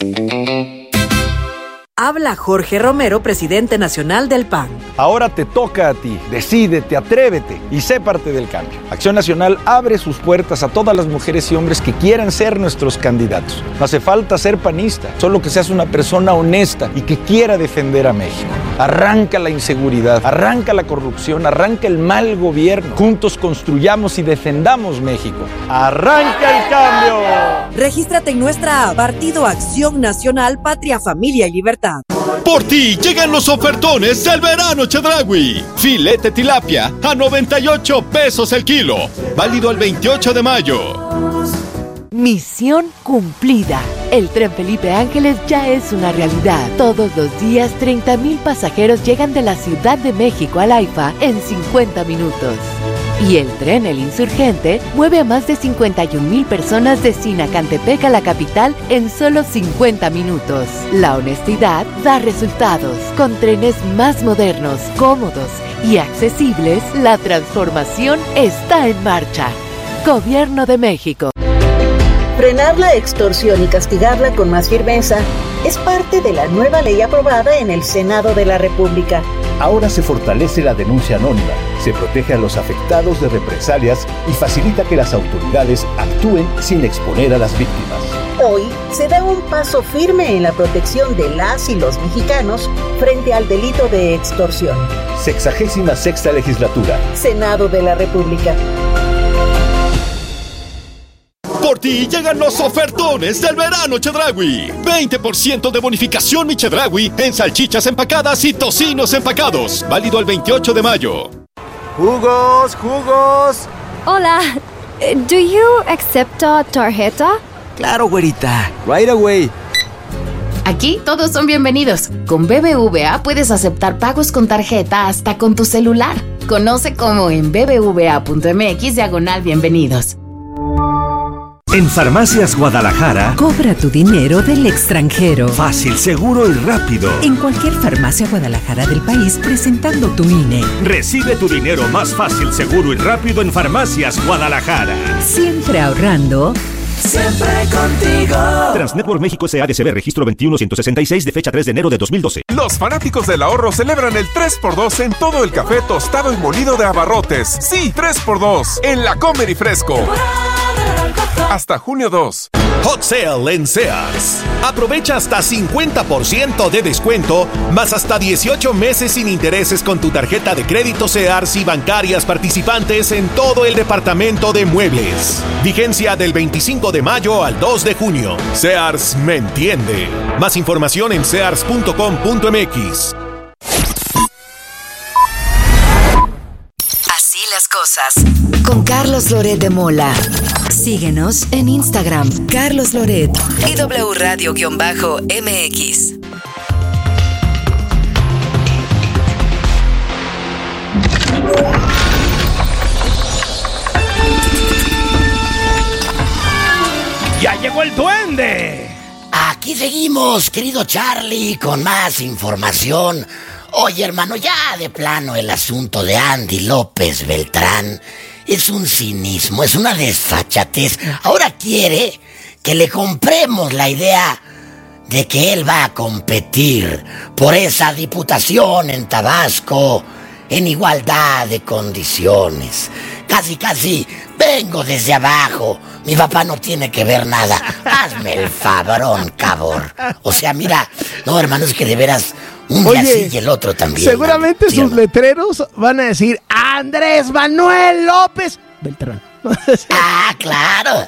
Habla Jorge Romero, presidente nacional del PAN. Ahora te toca a ti. Decídete, atrévete y sé parte del cambio. Acción Nacional abre sus puertas a todas las mujeres y hombres que quieran ser nuestros candidatos. No hace falta ser panista, solo que seas una persona honesta y que quiera defender a México. Arranca la inseguridad, arranca la corrupción, arranca el mal gobierno. Juntos construyamos y defendamos México. ¡Arranca el cambio! Regístrate en nuestra app Partido Acción Nacional, Patria, Familia y Libertad. Por ti llegan los ofertones del verano Chedraui. Filete tilapia a 98 pesos el kilo. Válido el 28 de mayo. Misión cumplida. El tren Felipe Ángeles ya es una realidad. Todos los días 30,000 pasajeros llegan de la Ciudad de México al AIFA en 50 minutos. Y el tren El Insurgente mueve a más de 51,000 personas de Sinacantepec a la capital en solo 50 minutos. La honestidad da resultados. Con trenes más modernos, cómodos y accesibles, la transformación está en marcha. Gobierno de México. Frenar la extorsión y castigarla con más firmeza es parte de la nueva ley aprobada en el Senado de la República. Ahora se fortalece la denuncia anónima, se protege a los afectados de represalias y facilita que las autoridades actúen sin exponer a las víctimas. Hoy se da un paso firme en la protección de las y los mexicanos frente al delito de extorsión. 66ª legislatura. Senado de la República. Por ti llegan los ofertones del verano Chedraui. 20% de bonificación mi Chedraui en salchichas empacadas y tocinos empacados. Válido el 28 de mayo. ¡Jugos! Hola, ¿do you accept tarjeta? Claro, güerita. Right away. Aquí todos son bienvenidos. Con BBVA puedes aceptar pagos con tarjeta hasta con tu celular. Conoce cómo en bbva.mx/bienvenidos. En Farmacias Guadalajara, cobra tu dinero del extranjero. Fácil, seguro y rápido. En cualquier farmacia Guadalajara del país presentando tu INE. Recibe tu dinero más fácil, seguro y rápido en Farmacias Guadalajara. Siempre ahorrando. Siempre contigo. Transnetwork México SADCB, registro 21166 de fecha 3 de enero de 2012. Los fanáticos del ahorro celebran el 3x2 en todo el café tostado y molido de Abarrotes. Sí, 3x2 en la Comer y Fresco. Hasta junio 2. Hot Sale en Sears. Aprovecha hasta 50% de descuento, más hasta 18 meses sin intereses con tu tarjeta de crédito Sears y bancarias participantes en todo el departamento de muebles. Vigencia del 25 de mayo al 2 de junio. Sears me entiende. Más información en sears.com.mx. Así las cosas. Con Carlos Loret de Mola. Síguenos en Instagram, Carlos Loret y W Radio-MX. ¡Ya llegó el duende! Aquí seguimos, querido Charlie, con más información. Oye, hermano, ya de plano el asunto de Andy López Beltrán es un cinismo, es una desfachatez. Ahora quiere que le compremos la idea de que él va a competir por esa diputación en Tabasco en igualdad de condiciones. Casi, vengo desde abajo. Mi papá no tiene que ver nada. Hazme el favorón, cabor. O sea, mira, no, hermano, es que de veras un día sí y el otro también. Seguramente sus letreros van a decir Andrés Manuel López Beltrán. Claro.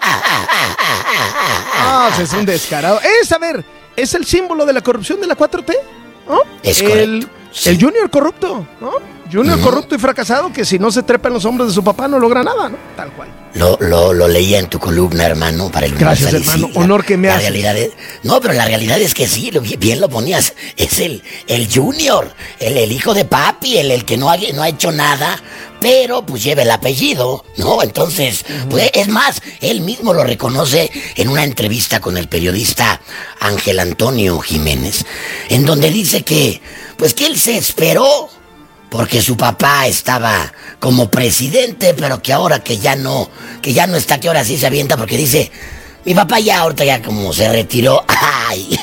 No, es un descarado. Es el símbolo de la corrupción de la 4T, ¿no? Es correcto. El Junior corrupto, ¿no? Junior corrupto y fracasado que si no se trepa en los hombros de su papá no logra nada, ¿no? Tal cual. Lo leía en tu columna, hermano, para el Gracias, hermano. Honor que me haces. No, pero la realidad es que sí, bien lo ponías. Es el Junior, el hijo de papi, el que no ha hecho nada, pero pues lleva el apellido, ¿no? Entonces, pues es más, él mismo lo reconoce en una entrevista con el periodista Ángel Antonio Jiménez, en donde dice que él se esperó porque su papá estaba como presidente, pero que ahora que ya no está, que ahora sí se avienta, porque dice, mi papá ahorita ya como se retiró,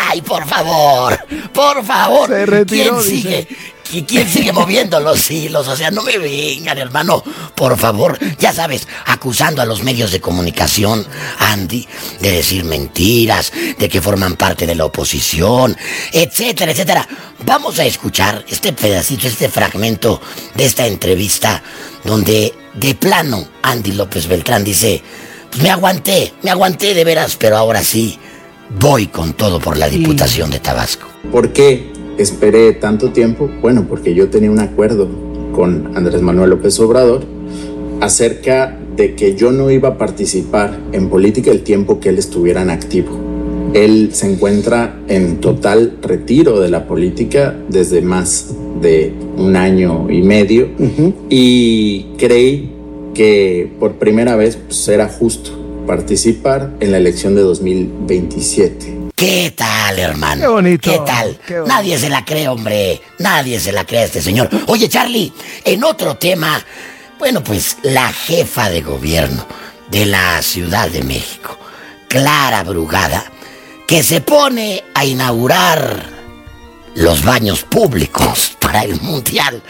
Ay, por favor. Se retiró, ¿Quién sigue? ¿Quién sigue moviendo los hilos? O sea, no me vengan, hermano, por favor. Ya sabes, acusando a los medios de comunicación, Andy, de decir mentiras, de que forman parte de la oposición, etcétera, etcétera. Vamos a escuchar este pedacito, este fragmento de esta entrevista donde de plano Andy López Beltrán dice: pues me aguanté de veras, pero ahora sí voy con todo por la Diputación de Tabasco. ¿Por qué esperé tanto tiempo? Bueno, porque yo tenía un acuerdo con Andrés Manuel López Obrador acerca de que yo no iba a participar en política el tiempo que él estuviera en activo. Él se encuentra en total retiro de la política desde más de 1 año y medio, y creí que por primera vez pues, era justo participar en la elección de 2027. ¿Qué tal, hermano? Qué bonito. ¿Qué tal? Nadie se la cree, hombre. Nadie se la cree a este señor. Oye, Charlie, en otro tema, bueno, pues la jefa de gobierno de la Ciudad de México, Clara Brugada, que se pone a inaugurar los baños públicos para el Mundial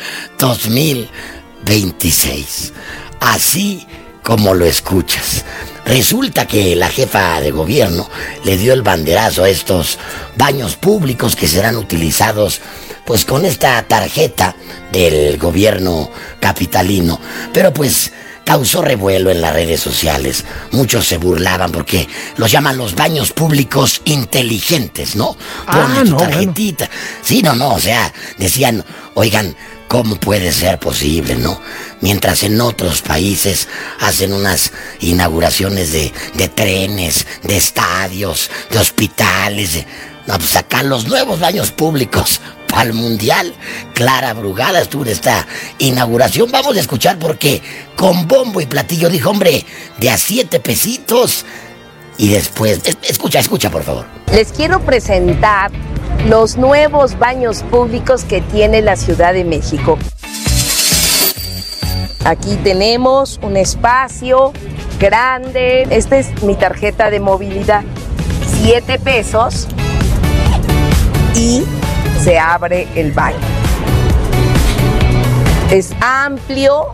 2026. Así como lo escuchas. Resulta que la jefa de gobierno le dio el banderazo a estos baños públicos que serán utilizados pues con esta tarjeta del gobierno capitalino. Pero pues causó revuelo en las redes sociales. Muchos se burlaban porque los llaman los baños públicos inteligentes, ¿no? Ponen tu tarjetita. Bueno. Sí, o sea, decían, oigan, ¿cómo puede ser posible, no? Mientras en otros países hacen unas inauguraciones de trenes, de estadios, de hospitales. No, pues acá los nuevos baños públicos para el Mundial. Clara Brugada estuvo en esta inauguración. Vamos a escuchar porque con bombo y platillo dijo, hombre, de a 7 pesitos. Y después, escucha, por favor. Les quiero presentar los nuevos baños públicos que tiene la Ciudad de México. Aquí tenemos un espacio grande. Esta es mi tarjeta de movilidad. 7 pesos y se abre el baño. Es amplio,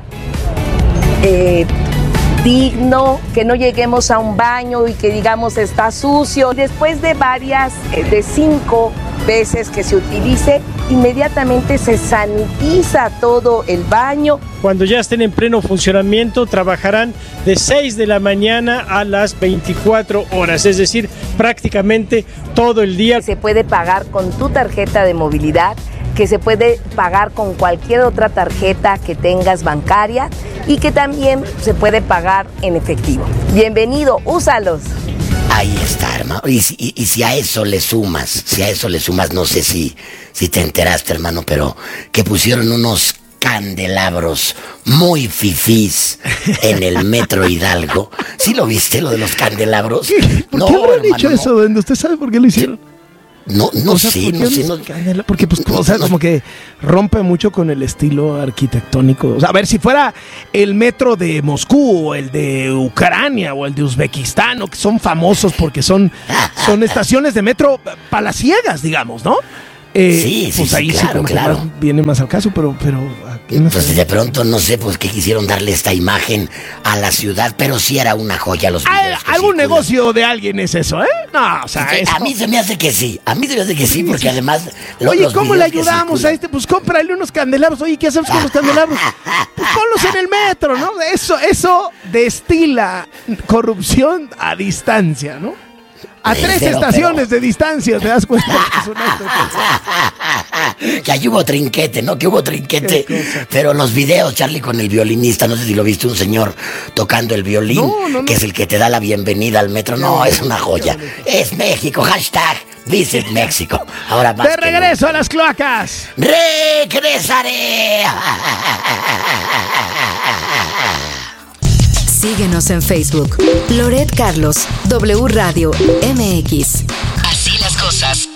digno, que no lleguemos a un baño y que digamos está sucio. Después de 5 veces que se utilice, inmediatamente se sanitiza todo el baño. Cuando ya estén en pleno funcionamiento, trabajarán de 6 de la mañana a las 24 horas, es decir, prácticamente todo el día. Se puede pagar con tu tarjeta de movilidad, que se puede pagar con cualquier otra tarjeta que tengas bancaria y que también se puede pagar en efectivo. Bienvenido, úsalos. Ahí está, hermano. Y si a eso le sumas, no sé si te enteraste, hermano, pero que pusieron unos candelabros muy fifís en el Metro Hidalgo. ¿Sí lo viste, lo de los candelabros? ¿Por qué habrán hecho eso? ¿Usted sabe por qué lo hicieron? No sé. Porque, pues, o sea, como que rompe mucho con el estilo arquitectónico. O sea, a ver, si fuera el metro de Moscú, o el de Ucrania, o el de Uzbekistán, o que son famosos porque son estaciones de metro palaciegas, digamos, ¿no? Sí, ahí claro. Viene más al caso, pero pues de pronto no sé pues qué quisieron darle esta imagen a la ciudad, pero sí era una joya los videos. Algún negocio de alguien es eso, ¿eh? No, o sea, a mí se me hace que sí. Porque además oye, ¿cómo le ayudamos a este? Pues cómprale unos candelabros. Oye, ¿qué hacemos con los candelabros? Pues ponlos en el metro, ¿no? Eso destila corrupción a distancia, ¿no? A 3 estaciones de distancia, ¿te das cuenta? Que ahí hubo trinquete, ¿no? Que hubo trinquete. Pero los videos, Charlie, con el violinista, no sé si lo viste, un señor tocando el violín, que es el que te da la bienvenida al metro. No, es una joya. Es México, hashtag Visit México. Ahora más. ¡De regreso a las cloacas! ¡Regresaré! Síguenos en Facebook. Loret Carlos, W Radio MX. Así las cosas.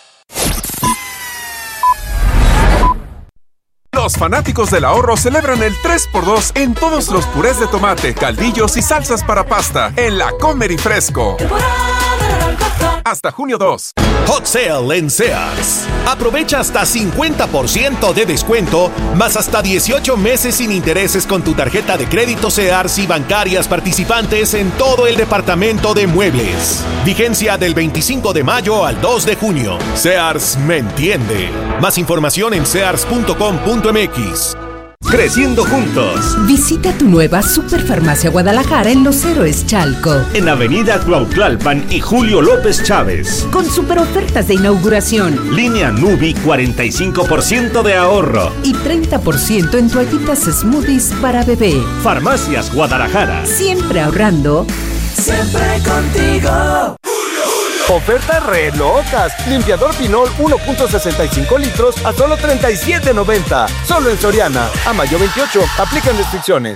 Los fanáticos del ahorro celebran el 3x2 en todos los purés de tomate, caldillos y salsas para pasta en La Comer y Fresco. Hasta junio 2. Hot Sale en Sears. Aprovecha hasta 50% de descuento, más hasta 18 meses sin intereses con tu tarjeta de crédito Sears y bancarias participantes en todo el departamento de muebles. Vigencia del 25 de mayo al 2 de junio. Sears me entiende. Más información en sears.com.mx. Creciendo juntos. Visita tu nueva Superfarmacia Guadalajara en Los Héroes Chalco. En Avenida Cuautlalpan y Julio López Chávez. Con super ofertas de inauguración. Línea Nubi, 45% de ahorro. Y 30% en toallitas smoothies para bebé. Farmacias Guadalajara. Siempre ahorrando. Siempre contigo. Ofertas re locas. Limpiador Pinol 1.65 litros a solo $37.90. Solo en Soriana. A mayo 28. Aplican restricciones.